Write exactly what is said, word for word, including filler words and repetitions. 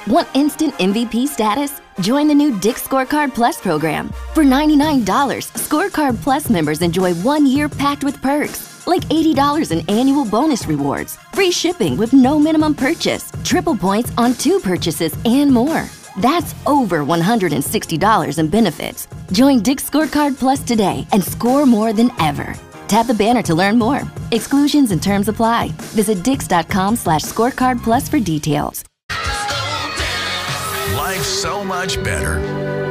Want instant M V P status? Join the new Dick's Scorecard Plus program. For ninety-nine dollars, Scorecard Plus members enjoy one year packed with perks, like eighty dollars in annual bonus rewards, free shipping with no minimum purchase, triple points on two purchases, and more. That's over one hundred sixty dollars in benefits. Join Dick's Scorecard Plus today and score more than ever. Tap the banner to learn more. Exclusions and terms apply. Visit dix.com slash scorecard plus for details. Life's so much better